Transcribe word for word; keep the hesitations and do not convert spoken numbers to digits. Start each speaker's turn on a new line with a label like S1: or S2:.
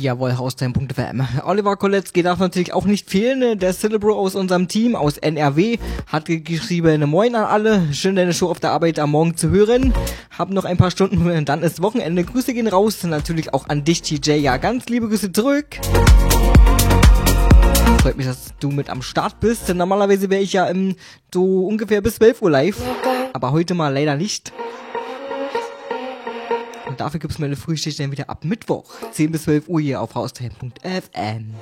S1: Jawohl, Haustime Punkt F M. Oliver Koletzki darf natürlich auch nicht fehlen. Der Celebro aus unserem Team, aus N R W, hat geschrieben, moin an alle, schön deine Show auf der Arbeit am Morgen zu hören. Hab noch ein paar Stunden, dann ist Wochenende. Grüße gehen raus, natürlich auch an dich, T J. Ja, ganz liebe Grüße zurück. Freut mich, dass du mit am Start bist. Normalerweise wäre ich ja im, so ungefähr bis zwölf Uhr live, aber heute mal leider nicht. Und dafür gibt's meine Frühschicht dann wieder ab Mittwoch, zehn bis zwölf Uhr hier auf Haustime Punkt F M.